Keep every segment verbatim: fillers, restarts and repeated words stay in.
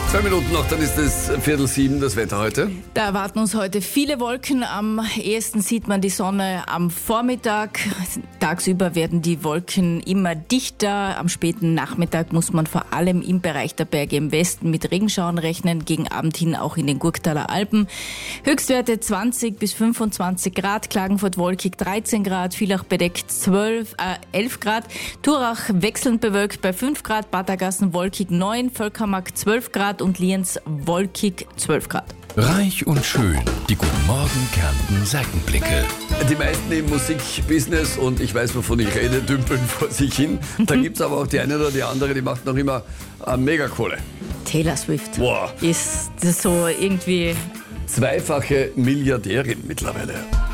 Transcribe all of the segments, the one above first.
Zwei Minuten noch, dann ist es Viertel sieben, das Wetter heute. Da erwarten uns heute viele Wolken. Am ehesten sieht man die Sonne am Vormittag. Tagsüber werden die Wolken immer dichter. Am späten Nachmittag muss man vor allem im Bereich der Berge im Westen mit Regenschauern rechnen. Gegen Abend hin auch in den Gurktaler Alpen. Höchstwerte zwanzig bis fünfundzwanzig Grad. Klagenfurt wolkig dreizehn Grad. Villach bedeckt zwölf, äh, elf Grad. Turach wechselnd bewölkt bei fünf Grad. Badergassen wolkig neun. Völkermark zwölf Grad. Und Lienz wolkig zwölf Grad. Reich und schön, die Guten Morgen Kärnten Seitenblicke. Die meisten im Musikbusiness, und ich weiß, wovon ich rede, dümpeln vor sich hin. Da gibt es aber auch die eine oder die andere, die macht noch immer äh, Megakohle. Taylor Swift Wow. ist das so irgendwie... Zweifache Milliardärin mittlerweile.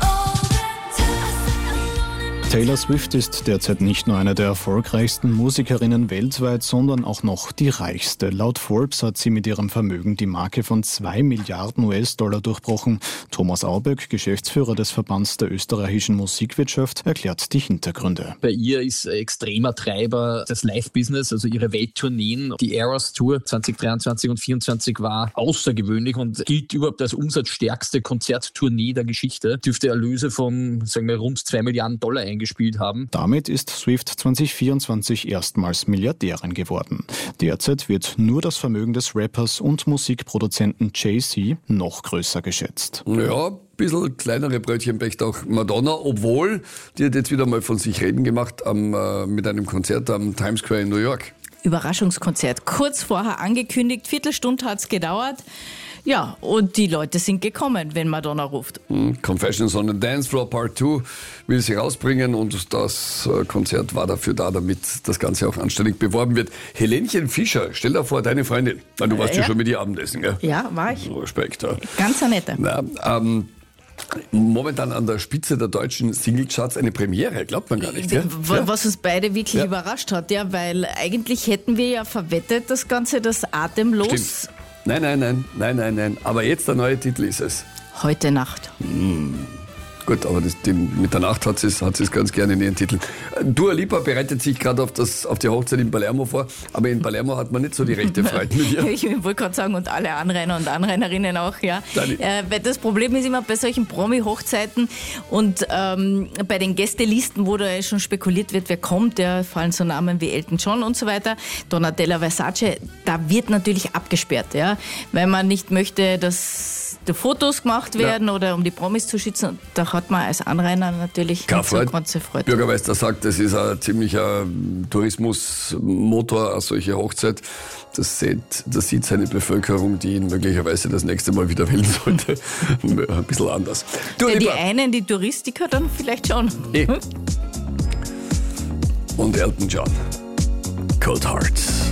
Taylor Swift ist derzeit nicht nur eine der erfolgreichsten Musikerinnen weltweit, sondern auch noch die reichste. Laut Forbes hat sie mit ihrem Vermögen die Marke von zwei Milliarden U S-Dollar durchbrochen. Thomas Auböck, Geschäftsführer des Verbands der österreichischen Musikwirtschaft, erklärt die Hintergründe. Bei ihr ist extremer Treiber das Live-Business, also ihre Welttourneen. Die Eras Tour zwanzig dreiundzwanzig und vierundzwanzig war außergewöhnlich und gilt überhaupt als umsatzstärkste Konzerttournee der Geschichte. Dürfte Erlöse von, sagen wir, rund zwei Milliarden Dollar eingespielt haben. Damit ist Swift zwanzig vierundzwanzig erstmals Milliardärin geworden. Derzeit wird nur das Vermögen des Rappers und Musikproduzenten Jay-Z noch größer geschätzt. Ja, ein bisschen kleinere Brötchen bricht auch Madonna, obwohl die hat jetzt wieder mal von sich reden gemacht am, äh, mit einem Konzert am Times Square in New York. Überraschungskonzert. Kurz vorher angekündigt, Viertelstunde hat es gedauert. Ja, und die Leute sind gekommen, wenn Madonna ruft. Confessions on the Dance Floor Part zwei will sie rausbringen, und das Konzert war dafür da, damit das Ganze auch anständig beworben wird. Helenchen Fischer, stell dir vor, deine Freundin. Du warst ja, ja schon mit ihr Abendessen, gell? Ja, war ich. Respekt. Ja. Ganz eine nette. Na, ähm, momentan an der Spitze der deutschen Singlecharts eine Premiere, glaubt man gar nicht. Gell? Was uns beide wirklich ja. überrascht hat, ja, weil eigentlich hätten wir ja verwettet, das Ganze, das Atemlos. Stimmt. Nein, nein, nein, nein, nein, nein. Aber jetzt der neue Titel ist es. Heute Nacht. Hm. Gut, aber das, den, mit der Nacht hat sie es hat ganz gerne in ihren Titel. Dua Lipa bereitet sich gerade auf, auf die Hochzeit in Palermo vor, aber in Palermo hat man nicht so die rechte Freude mit ihr. Ich wollte gerade sagen, und alle Anrainer und Anrainerinnen auch, ja. Äh, weil das Problem ist immer bei solchen Promi-Hochzeiten und ähm, bei den Gästelisten, wo da schon spekuliert wird, wer kommt, ja, fallen so Namen wie Elton John und so weiter, Donatella Versace, da wird natürlich abgesperrt, ja, weil man nicht möchte, dass da Fotos gemacht werden, ja, oder um die Promis zu schützen. Da hat man als Anrainer natürlich nicht so große Freude. Bürgermeister sagt, das ist ein ziemlicher Tourismusmotor, eine solche Hochzeit. Das sieht, das sieht seine Bevölkerung, die ihn möglicherweise das nächste Mal wieder wählen sollte, ein bisschen anders. Du, ja, die einen, die Touristiker, dann vielleicht schon. Eh. Und Elton John. Cold Hearts.